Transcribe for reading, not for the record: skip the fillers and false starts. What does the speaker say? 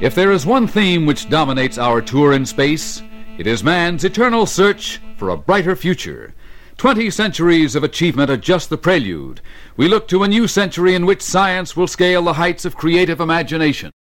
If there is one theme which dominates our tour in space, it is man's eternal search for a brighter future. 20 centuries of achievement are just the prelude. We look to a new century in which science will scale the heights of creative imagination.